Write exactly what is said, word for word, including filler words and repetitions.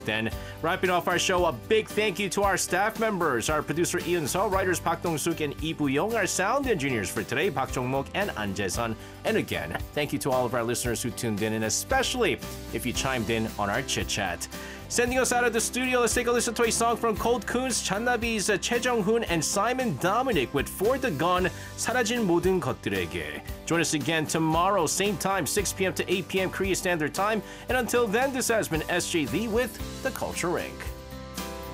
Then, wrapping off our show, a big thank you to our staff members, our producer Ian Seo, writers Park Dong-suk and Lee Bu-young, our sound engineers for today, Park Jong-mok and An Jae-sun. And again, thank you to all of our listeners who tuned in, and especially if you chimed in on our chit-chat. Sending us out of the studio, let's take a listen to a song from Cold Coons, Channabi's Choi Jung-hoon, and Simon Dominic with For the Gun, 사라진 모든 것들에게. Join us again tomorrow, same time, six p.m. to eight p.m. Korea Standard Time. And until then, this has been S J Lee with The Culture Incorporated.